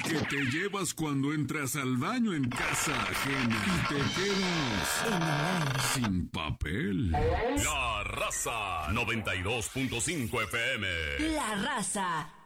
que te llevas cuando entras al baño en casa ajena y te quedas sin papel. La Raza 92.5 FM. La Raza